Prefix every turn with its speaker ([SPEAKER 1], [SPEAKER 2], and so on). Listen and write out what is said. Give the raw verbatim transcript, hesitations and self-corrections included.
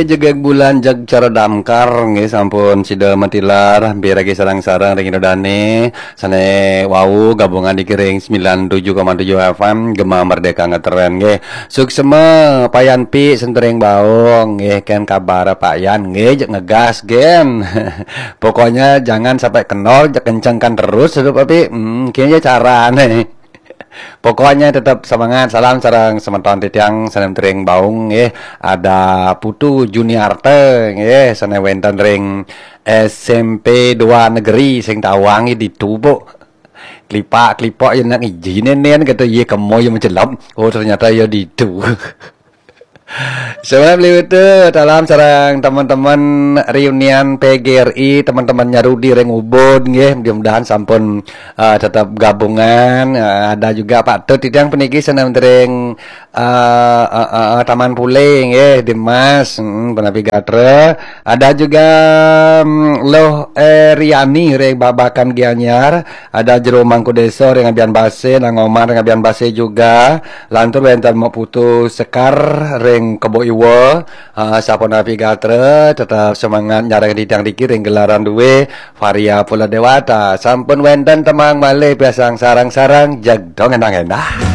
[SPEAKER 1] juga bulan jag cara damkar nggih sampun sida mentilar hampir lagi sarang-sarang ring dane sane wau gabungan dikiring sembilan puluh tujuh koma tujuh F M Gema Merdeka ngeteren nggih. Suksema payan pi sentering baung nggih ken kabar payan nggih ngegas gen. Pokoknya jangan sampai kenol kencengkan terus tapi hmm, kayaknya cara nih. Pokoknya tetap semangat. Salam sarang sementon titiang sanem tering baung nggih. Ada Putu Juniarte nggih sane wenten ring S M P dua Negeri sing tawangi di Tubo. Klipak-klipok yang nak izinin nen kata ye kamu yang mencelap. Oh ternyata ya di itu. Selamat liwete dalam sarang teman-teman reunian P G R I, teman-temannya Rudi Reng Ubud nggih, mudah-mudahan sampun uh, tetap gabungan. Uh, ada juga Pak Tut yang peniki senam tering uh, uh, uh, Taman Pule nggih, Dimas, hmm, Penavigatra. Ada juga um, Loh eh, Riani Reng Babakan Gianyar, ada Jero Mangkudeso Reng Abian Base, Nang Omar Reng Abian Base juga. Lantur bentar mau putus Sekar Reng Kebo Iwo, uh, Sapo Navigator tetap semangat nyarang didang dikiring gelaran duwe Varia Pula Dewata sampun wenten temang malih biasang sarang-sarang jag dong endah-endah.